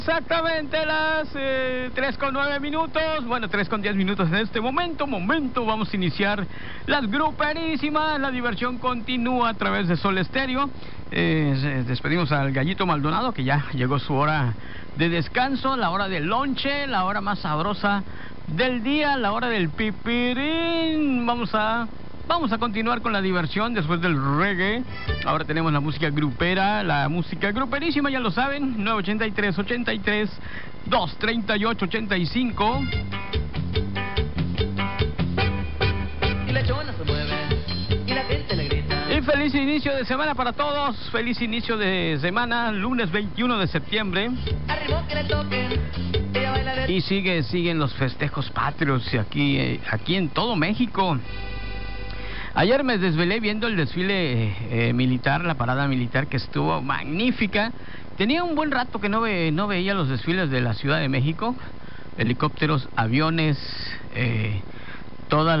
Exactamente las 3:09. Bueno, 3:10 en este momento. Vamos a iniciar las gruperísimas. La diversión continúa a través de Sol Estéreo. Despedimos al Gallito Maldonado, que ya llegó su hora de descanso, la hora del lonche, la hora más sabrosa del día, la hora del pipirín. Vamos a continuar con la diversión después del reggae. Ahora tenemos la música grupera, la música gruperísima, ya lo saben, 983-83-238-85. Y la chona se mueve, y la gente le grita. Y feliz inicio de semana para todos, feliz inicio de semana, lunes 21 de septiembre. Arriba que le toquen, ella baila de... Y siguen los festejos patrios aquí en todo México. Ayer me desvelé viendo el desfile militar, la parada militar, que estuvo magnífica. Tenía un buen rato que no veía los desfiles de la Ciudad de México. Helicópteros, aviones, toda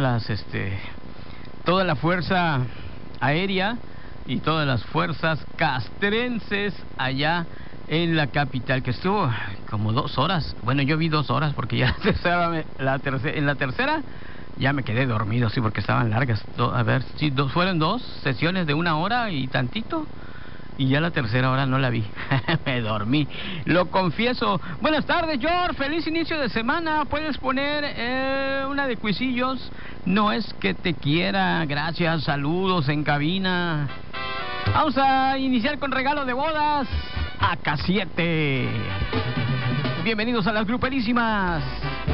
la fuerza aérea y todas las fuerzas castrenses allá en la capital, que estuvo como 2 horas. Bueno, yo vi 2 horas porque ya en la tercera ya me quedé dormido, sí, porque estaban largas. Fueron 2 sesiones de 1 hora y tantito, y ya la tercera hora no la vi. Me dormí, lo confieso. Buenas tardes, George, feliz inicio de semana. Puedes poner una de Cuisillos, No es que te quiera. Gracias, saludos en cabina. Vamos a iniciar con regalo de bodas, AK7. Bienvenidos a las gruperísimas.